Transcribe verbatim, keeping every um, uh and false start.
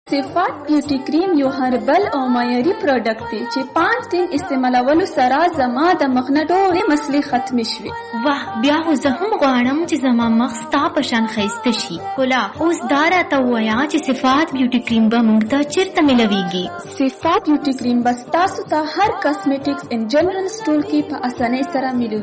صفات بیوټي کریم یو هربل او معیاري پروډکټ دی چې پنځه دن استعمالولو سره زما د مخ نه ټولې مسلې ختمې شوې. واه، بیا خو زه هم غواړم چې زما مخ ستا په شان ښایسته شي. ښکلا، اوس دا راته ووایه چې صفات بیوټي کریم به موږ ته چېرته میلویږي؟ صفات بیوټي کریم به ستاسو ته هر کاسمیټکس ان جنرال سټور کې په اسانۍ سره میلوي.